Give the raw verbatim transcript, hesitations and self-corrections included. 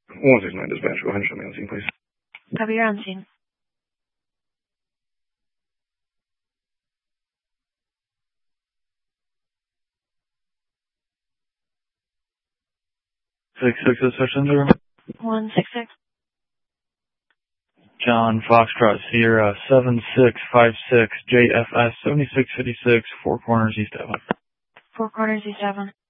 one six nine dispatch, go ahead and show me on scene, please. Copy, you're on scene. Six six dispatch center. One six six. John Foxtrot Sierra seven six five six J F S seventy six fifty six Four Corners East Avon. Four Corners East Avon.